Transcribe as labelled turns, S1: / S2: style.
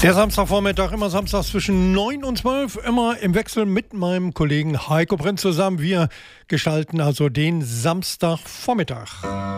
S1: Der Samstagvormittag, immer samstags zwischen 9 und 12, immer im Wechsel mit meinem Kollegen Heiko Prinz zusammen. Wir gestalten also den Samstagvormittag.